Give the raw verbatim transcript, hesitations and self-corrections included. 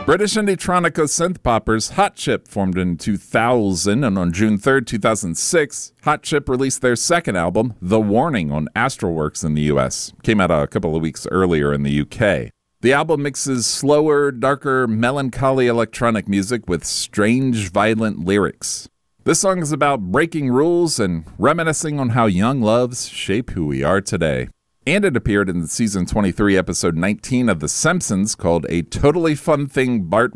British indie-tronica synth-poppers Hot Chip formed in two thousand, and on June third, two thousand six, Hot Chip released their second album, The Warning, on Astralworks in the U S. Came out a couple of weeks earlier in the U K. The album mixes slower, darker, melancholy electronic music with strange, violent lyrics. This song is about breaking rules and reminiscing on how young loves shape who we are today. And it appeared in the season twenty-three, episode nineteen of The Simpsons, called A Totally Fun Thing Bart